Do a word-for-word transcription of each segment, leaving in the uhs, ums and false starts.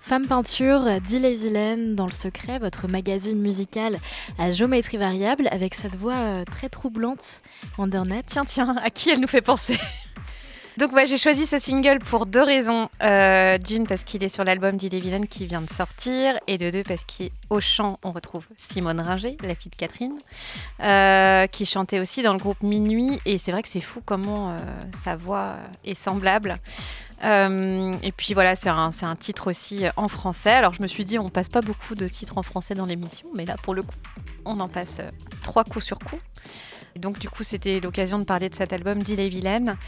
Femme peinture d'Ille-et-Vilaine dans Le Secret, votre magazine musical à géométrie variable, avec cette voix euh, très troublante, Wondernet. Tiens, tiens, à qui elle nous fait penser? Donc ouais, j'ai choisi ce single pour deux raisons. Euh, d'une, parce qu'il est sur l'album d'Ille-et-Vilaine qui vient de sortir, et de deux, parce qu'au chant, on retrouve Simone Ringer, la fille de Catherine, euh, qui chantait aussi dans le groupe Minuit, et c'est vrai que c'est fou comment euh, sa voix est semblable. Euh, et puis voilà, c'est un, c'est un titre aussi en français. Alors je me suis dit, on passe pas beaucoup de titres en français dans l'émission, mais là pour le coup, on en passe euh, trois coups sur coup. Et donc du coup, c'était l'occasion de parler de cet album d'Ille-et-Vilaine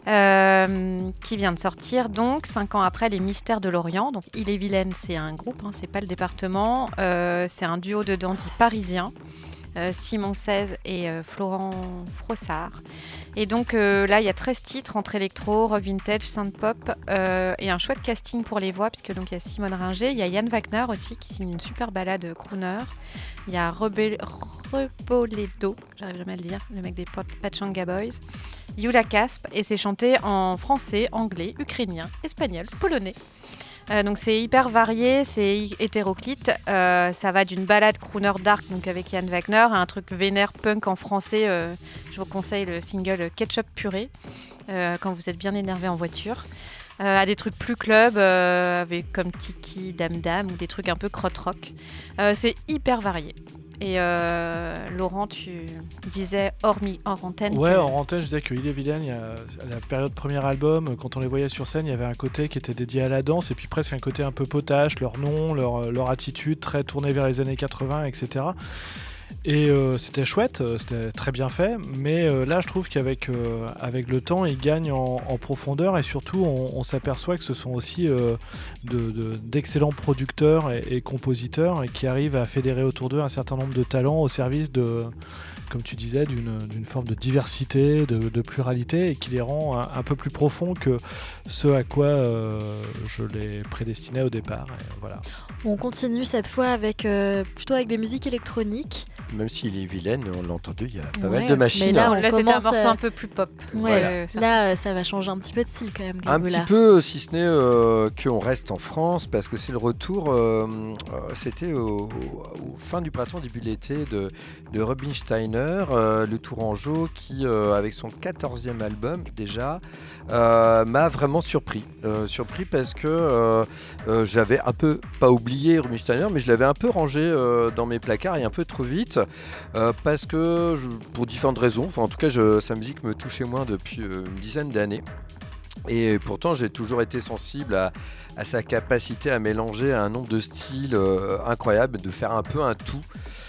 euh, qui vient de sortir donc cinq ans après Les Mystères de l'Orient. Donc Ille-et-Vilaine, c'est un groupe, hein, c'est pas le département. Euh, c'est un duo de dandys parisiens. Euh, Simon seize et euh, Florent Frossard. Et donc euh, là, il y a treize titres entre électro, rock vintage, synth-pop euh, et un chouette casting pour les voix, puisque donc il y a Simone Ringer, il y a Yann Wagner aussi qui signe une super balade crooner. Il y a Rebe- Reboledo, j'arrive jamais à le dire, le mec des Pachanga Boys. Yula Casp, et c'est chanté en français, anglais, ukrainien, espagnol, polonais. Euh, donc c'est hyper varié, c'est hétéroclite. Euh, ça va d'une balade crooner dark, donc avec Yann Wagner, à un truc vénère punk en français. Euh, je vous conseille le single Ketchup Purée euh, quand vous êtes bien énervé en voiture. Euh, à des trucs plus club, euh, avec comme Tiki, Dame Dame, ou des trucs un peu krautrock. Euh, c'est hyper varié. Et euh, Laurent, tu disais hors, mi- hors antenne. Ouais, que... hors antenne, je disais que Ille-et-Vilaine, il y a, à la période premier album, quand on les voyait sur scène, il y avait un côté qui était dédié à la danse, et puis presque un côté un peu potache, leur nom, leur, leur attitude, très tournée vers les années quatre-vingts, et cetera. Et euh, c'était chouette, c'était très bien fait, mais euh, là je trouve qu'avec euh, avec le temps ils gagnent en, en profondeur, et surtout on, on s'aperçoit que ce sont aussi euh, de, de, d'excellents producteurs et, et compositeurs, et qui arrivent à fédérer autour d'eux un certain nombre de talents au service de, comme tu disais, d'une, d'une forme de diversité, de, de pluralité, et qui les rend un, un peu plus profonds que ce à quoi euh, je les prédestinais au départ. Et voilà. On continue cette fois avec, euh, plutôt avec des musiques électroniques. Même s'il est vilaine, on l'a entendu, il y a pas Ouais, mal de machines. mais là, hein. on Là, c'était un commence, morceau euh, un peu plus pop. Ouais, Voilà. là, euh, ça va changer un petit peu de style quand même. Un Gagoula. petit peu, si ce n'est euh, qu'on reste en France, parce que c'est le retour, euh, euh, c'était au, au, au fin du printemps, début de l'été, de, de Rubinsteiner, euh, le Tourangeau, qui, euh, avec son quatorzième album déjà, euh, m'a vraiment surpris. Euh, surpris parce que euh, euh, j'avais un peu, pas oublié Rubinsteiner, mais je l'avais un peu rangé euh, dans mes placards et un peu trop vite, euh, parce que, je, pour différentes raisons, enfin en tout cas, je, sa musique me touchait moins depuis euh, une dizaine d'années. Et pourtant, j'ai toujours été sensible à, à sa capacité à mélanger un nombre de styles euh, incroyable, de faire un peu un tout.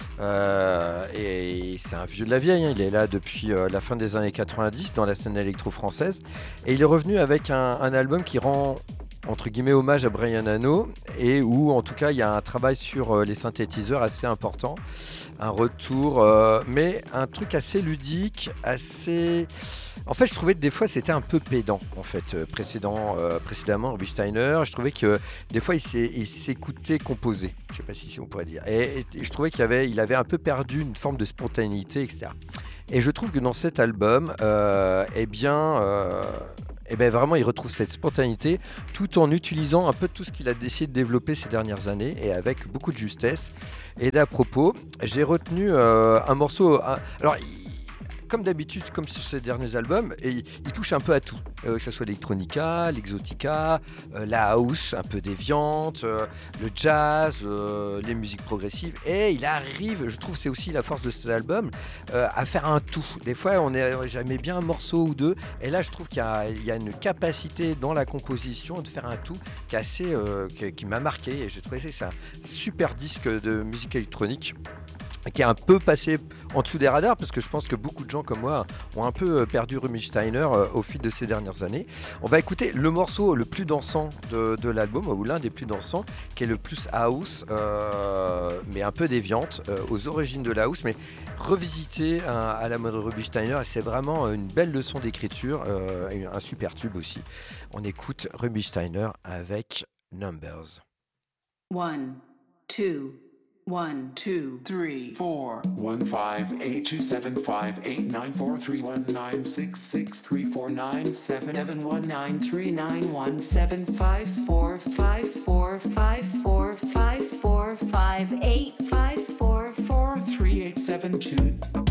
Euh, et c'est un vieux de la vieille, hein. Il est là depuis euh, la fin des années quatre-vingt-dix dans la scène électro-française. Et il est revenu avec un, un album qui rend, entre guillemets, hommage à Brian Eno, et où en tout cas il y a un travail sur euh, les synthétiseurs assez important, un retour, euh, mais un truc assez ludique, assez... En fait, je trouvais que des fois c'était un peu pédant, en fait, euh, précédent, euh, précédemment Rubinsteiner. Je trouvais que des fois il, s'est, il s'écoutait composer, je sais pas si on pourrait dire, et, et je trouvais qu'il avait, il avait un peu perdu une forme de spontanéité, et cetera. Et je trouve que dans cet album, euh, eh bien... Euh, Et bien vraiment, il retrouve cette spontanéité tout en utilisant un peu tout ce qu'il a essayé de développer ces dernières années, et avec beaucoup de justesse. Et d'à propos, j'ai retenu euh, un morceau. Un, alors, il, comme d'habitude, comme sur ses derniers albums, et il, il touche un peu à tout, euh, que ce soit l'électronica, l'exotica, euh, la house un peu déviante, euh, le jazz, euh, les musiques progressives. Et il arrive, je trouve que c'est aussi la force de cet album, euh, à faire un tout. Des fois, on est, j'aimais bien un morceau ou deux, et là, je trouve qu'il y a, il y a une capacité dans la composition de faire un tout qui, est assez, euh, qui, qui m'a marqué. Et j'ai trouvé que c'est un super disque de musique électronique qui est un peu passé en dessous des radars, parce que je pense que beaucoup de gens comme moi ont un peu perdu Rubinsteiner euh, au fil de ces dernières années. On va écouter le morceau le plus dansant de, de l'album, ou l'un des plus dansants, qui est le plus house, euh, mais un peu déviante, euh, aux origines de la house, mais revisité à, à la mode Rubinsteiner, et c'est vraiment une belle leçon d'écriture, euh, et un super tube aussi. On écoute Rubinsteiner avec Numbers. One, two, One, two, three, four, one, five, eight, two, seven, five, eight, nine, four, three, one, nine, six, six, three, four, nine, seven, seven, one, nine, three, nine, one, seven, five, four, five, four, five, four, five, four, five, eight, five, four, four, three, eight, seven, two.